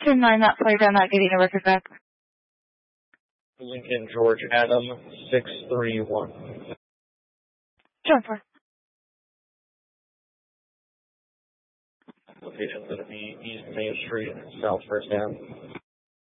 10-9, that plate, I'm not getting a record back. Lincoln George Adam 631. John 4. Location's going to be East Main Street, South First Ave.